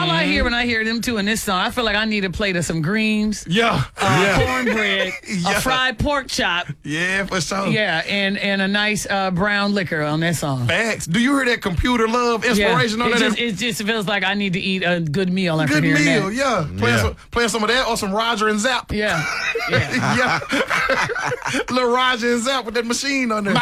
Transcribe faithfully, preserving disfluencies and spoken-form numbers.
all I hear when I hear them two in this song, I feel like I need a plate of some greens. Yeah. Uh, yeah. Cornbread, Yeah. a fried pork chop. Yeah, for sure. Yeah, and, and a nice uh, brown liquor on that song. Facts. Do you hear that computer love inspiration yeah. on it that? Just, it just feels like I need to eat a good meal after Good hearing meal, that. yeah. Playing, Yeah. Some, playing some of that or some Roger and Zapp. Yeah, yeah. yeah. Little Roger and Zapp with that machine on there.